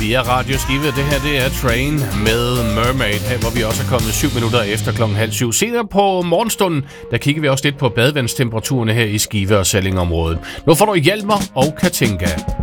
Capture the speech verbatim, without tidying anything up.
Det er Radio Skive, det her det er Train med Mermaid, her hvor vi også er kommet syv minutter efter klokken halv syv. Senere på morgenstunden, der kigger vi også lidt på badevandstemperaturerne her i Skive og Sallingområdet. Nu får du Hjalmar og Katinka.